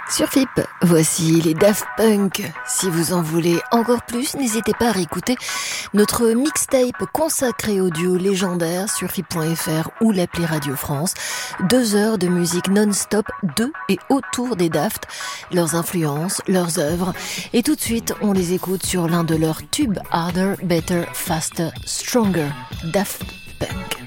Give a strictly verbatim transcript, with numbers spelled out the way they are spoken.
Sur F I P, voici les Daft Punk. Si vous en voulez encore plus, n'hésitez pas à réécouter notre mixtape consacré au duo légendaire sur F I P point F R ou l'appli Radio France. Deux heures de musique non-stop de et autour des Daft, leurs influences, leurs œuvres. Et tout de suite, on les écoute sur l'un de leurs tubes Harder, Better, Faster, Stronger, Daft Punk.